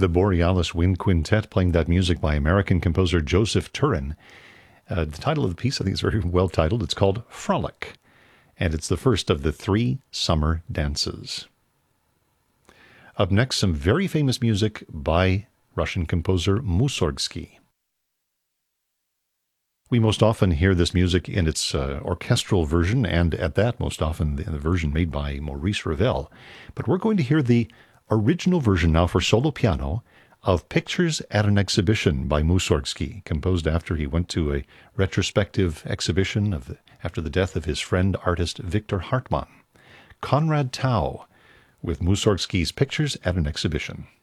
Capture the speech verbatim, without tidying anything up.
the Borealis Wind Quintet, playing that music by American composer Joseph Turin. Uh, the title of the piece, I think, is very well titled. It's called Frolic, and it's the first of the three summer dances. Up next, some very famous music by Russian composer Mussorgsky. We most often hear this music in its uh, orchestral version, and at that, most often in the version made by Maurice Ravel. But we're going to hear the original version now for solo piano of Pictures at an Exhibition by Mussorgsky, composed after he went to a retrospective exhibition of the, after the death of his friend artist Victor Hartmann. Konrad Tau with Mussorgsky's Pictures at an Exhibition.